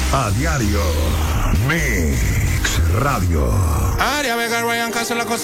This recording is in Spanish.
A diario. Mix Radio. Aria Vega, Ryan Castro, la cosa.